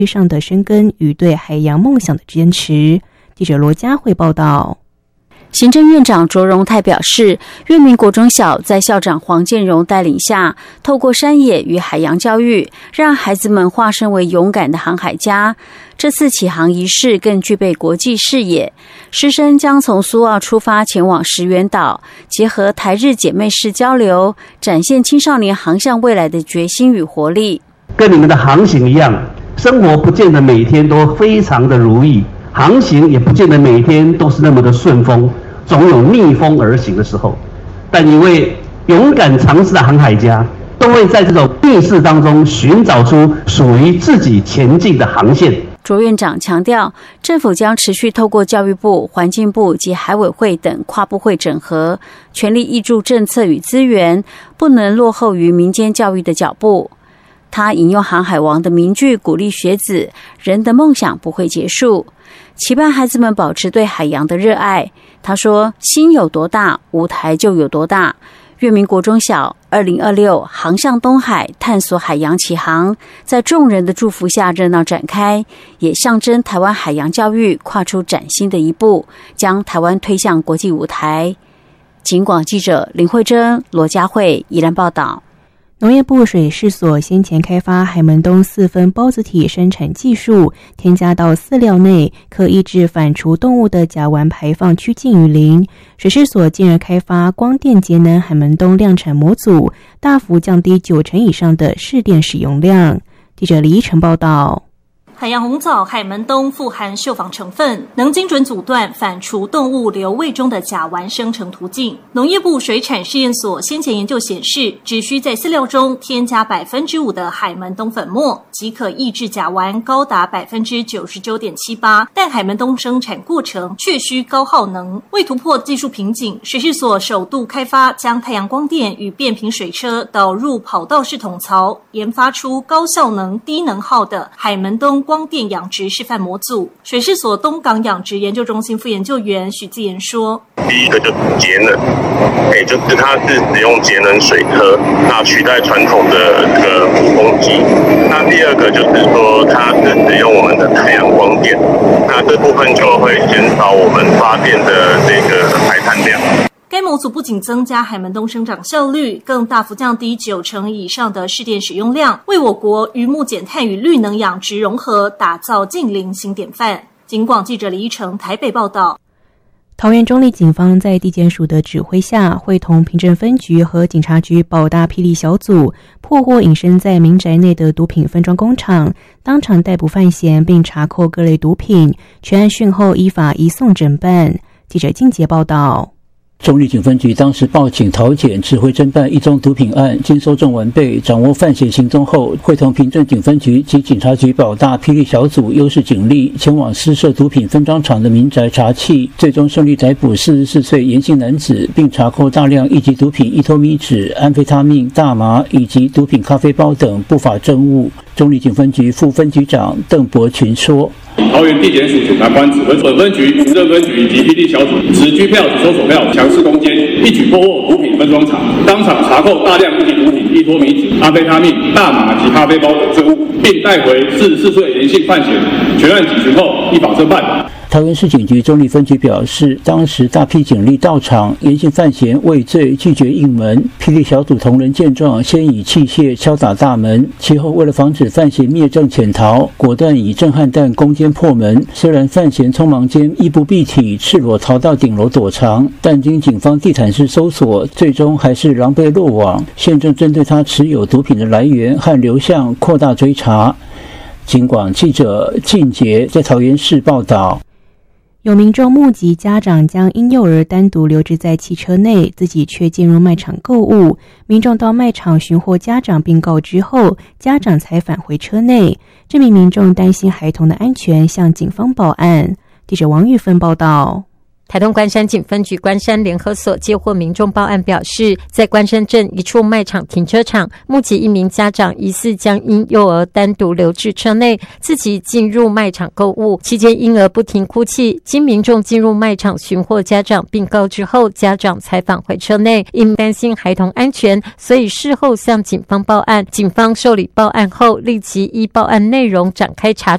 上的深耕与对海洋梦想的坚持。记者罗佳慧报道。 行政院长卓荣泰表示，岳明国中小在校长黄建荣带领下，透过山野与海洋教育，让孩子们化身为勇敢的航海家。这次启航仪式更具备国际视野，师生将从苏澳出发前往石垣岛，结合台日姐妹式交流，展现青少年航向未来的决心与活力。 跟你们的航行一样，生活不见得每天都非常的如意，航行也不见得每天都是那么的顺风，总有逆风而行的时候。但一位勇敢尝试的航海家，都会在这种逆势当中寻找出属于自己前进的航线。 卓院长强调，政府将持续透过教育部、环境部及海委会等跨部会整合，全力挹注政策与资源，不能落后于民间教育的脚步。他引用航海王的名句，鼓励学子：人的梦想不会结束，期盼孩子们保持对海洋的热爱。他说：心有多大，舞台就有多大。岳明国中小2026航向东海，探索海洋启航，在众人的祝福下热闹展开，也象征台湾海洋教育跨出崭新的一步，将台湾推向国际舞台。警广记者林慧珍、罗佳慧宜兰报道。 农业部水试所先前开发海门冬4分孢子体生产技术，添加到饲料内，可抑制反刍动物的甲烷排放趋近于零。水试所进而开发光电节能海门冬量产模组，大幅降低90%以上的市电使用量。记者李依晨报道。 海洋红藻海门冬富含溴仿成分，能精准阻断反刍动物瘤胃中的甲烷生成途径。农业部水产试验所先前研究显示，只需在饲料中添加5%的海门冬粉末，即可抑制甲烷高达99.78%。但海门冬生产过程却需高耗能，为突破技术瓶颈，水试所首度开发将太阳光电与变频水车导入跑道式桶槽，研发出高效能、低能耗的海门冬光电养殖示范模组。水试所东港养殖研究中心副研究员许自言说： 第一个就是节能，就是它是使用节能水车，那取代传统的这个捕风机。那第二个就是说，它是使用我们的太阳光电，那这部分就会减少我们发电的这个排碳量。 该模组不仅增加海门冬生长效率，更大幅降低90%以上的市电使用量，为我国渔牧减碳与绿能养殖融合打造近零新典范。警广记者李依成台北报道。 桃园中壢警方在地检署的指挥下，会同平镇分局和警察局保大霹雳小组，破获隐身在民宅内的毒品分装工厂，当场逮捕犯嫌，并查扣各类毒品，全案讯后依法移送侦办。记者金杰报道。 中壢警分局当时报警桃检，指挥侦办一宗毒品案，经搜证完备，掌握犯嫌行踪后，会同平镇警分局及警察局保大霹雳小组优势警力，前往私设毒品分装厂的民宅查缉，最终顺利逮捕44岁严姓男子，并查扣大量一级毒品依托米酯、安非他命、大麻以及毒品咖啡包等不法证物。中壢警分局副分局长邓伯群说： 桃园地检署检察官指挥本分局、平镇分局以及霹雳小组持拘票、搜索票强势攻坚，一举破获毒品分装厂，当场查扣大量一级毒品依托米酯、安非他命、大麻及咖啡包等证物，并带回44岁严姓犯嫌，全案警询后依法侦办。 桃园市警局中壢分局表示，当时大批警力到场，严姓犯嫌畏罪拒绝应门。霹雳小组同仁见状，先以器械敲打大门，其后为了防止犯嫌灭证潜逃，果断以震撼弹攻坚破门。虽然犯嫌匆忙间衣不蔽体，赤裸逃到顶楼躲藏，但经警方地毯式搜索，最终还是狼狈落网。现正针对他持有毒品的来源和流向扩大追查。警广记者靳杰在桃园市报道。 有民众目击家长将婴幼儿单独留置在汽车内，自己却进入卖场购物。民众到卖场寻获家长并告知后，家长才返回车内。这名民众担心孩童的安全，向警方报案。记者王玉芬报道。 台东关山警分局关山联合所接获民众报案，表示在关山镇一处卖场停车场，目击一名家长疑似将婴幼儿单独留置车内，自己进入卖场购物，期间婴儿不停哭泣。经民众进入卖场寻获家长并告知后，家长才返回车内，因担心孩童安全，所以事后向警方报案。警方受理报案后，立即依报案内容展开查